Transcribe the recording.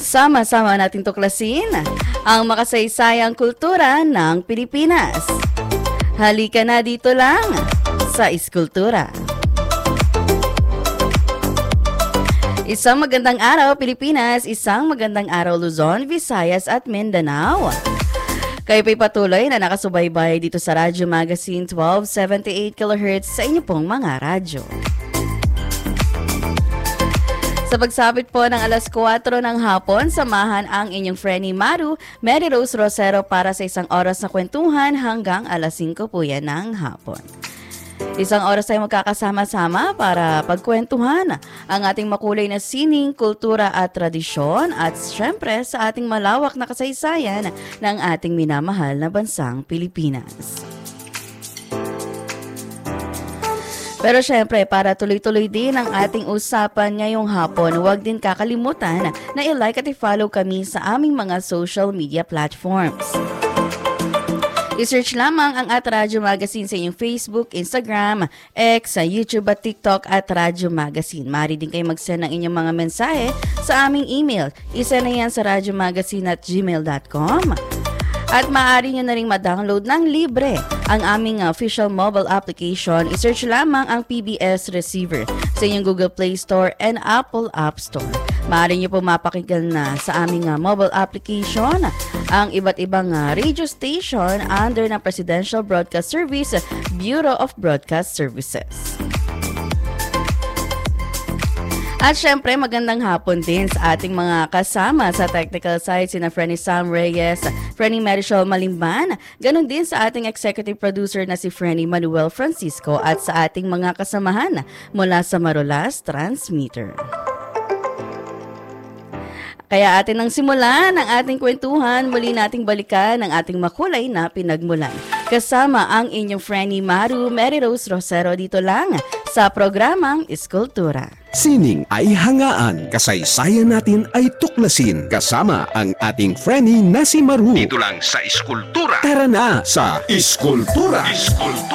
Sama-sama natin tuklasin ang makasaysayang kultura ng Pilipinas. Halika na dito lang sa Iskultura. Isang magandang araw Pilipinas, isang magandang araw Luzon, Visayas at Mindanao. Kayo po'y patuloy na nakasubaybay dito sa Radyo Magazine 1278 kHz sa inyo pong mga radyo. Sa pagsapit po ng alas 4 ng hapon, samahan ang inyong Frenny Maru, Mary Rose Rosero para sa isang oras na kwentuhan hanggang alas 5 po yan ng hapon. Isang oras tayo magkakasama-sama para pagkwentuhan ang ating makulay na sining, kultura at tradisyon at syempre sa ating malawak na kasaysayan ng ating minamahal na bansang Pilipinas. Pero syempre, para tuloy-tuloy din ang ating usapan ngayong hapon, huwag din kakalimutan na i-like at i-follow kami sa aming mga social media platforms. I-search lamang ang @Radyo Magazine sa inyong Facebook, Instagram, X, YouTube at TikTok @Radyo Magazine. Maaari din kayo mag-send ng inyong mga mensahe sa aming email. Isend na yan sa radyomagazine@gmail.com. At maaari nyo na rin ma-download ng libre ang aming official mobile application. I-search lamang ang PBS Receiver sa inyong Google Play Store and Apple App Store. Maaari nyo po mapakinggan na sa aming mobile application ang iba't ibang radio station under ng Presidential Broadcast Service, Bureau of Broadcast Services. At syempre, magandang hapon din sa ating mga kasama sa technical side, sina Frenny Sam Reyes, Frenny Marichol Malimban, ganun din sa ating executive producer na si Frenny Manuel Francisco at sa ating mga kasamahan mula sa Marolas Transmitter. Kaya atin nang simulan ang ating kwentuhan, muli nating balikan ang ating makulay na pinagmulan. Kasama ang inyong Frenny Maru, Mary Rose Rosero dito lang sa programang Iskultura. Sining ay hangaan, kasaysayan natin ay tuklasin. Kasama ang ating Frenny na si Maru. Dito lang sa Iskultura. Tara na sa Iskultura.